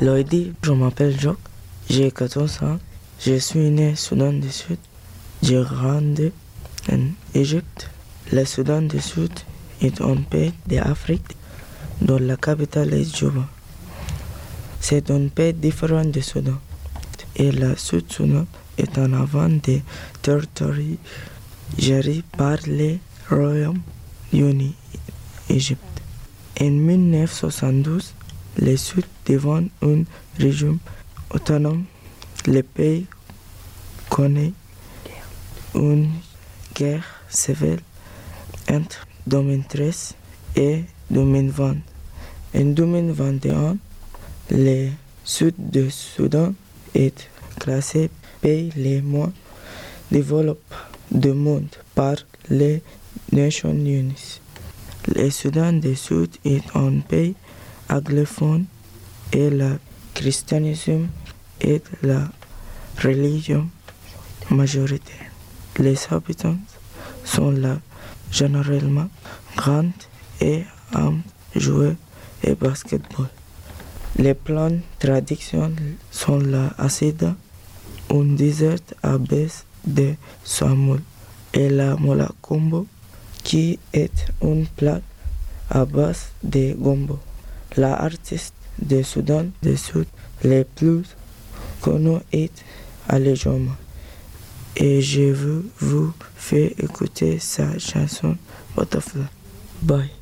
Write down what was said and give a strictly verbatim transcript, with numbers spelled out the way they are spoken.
Loïdi, je m'appelle Jock, j'ai quatorze ans, je suis né au Soudan du Sud, j'ai grandi en Égypte. Le Soudan du Sud est un pays d'Afrique dont la capitale est Juba. C'est un pays différent du Soudan et le Sud-Soudan est en avant des territoires gérés par le Royaume-Uni Égypte. En mille neuf cent soixante-douze, le Sud devint une région autonome. Le pays connaît une guerre civile entre deux mille treize et deux mille vingt. En deux mille vingt et un, le Sud du Soudan est classé pays les moins développés du monde par les Nations Unies. Le Soudan du Sud est un pays anglophone et le christianisme est la religion majoritaire. Les habitants sont là généralement grands et aiment jouer au basketball. Les plans traditionnels sont la asida, un dessert à base de semoule, et la mola combo, qui est un plat à base de gombo. L'artiste du Soudan du Sud le plus connu est Ali Joma. Et je veux vous faire écouter sa chanson Butterfly. Bye.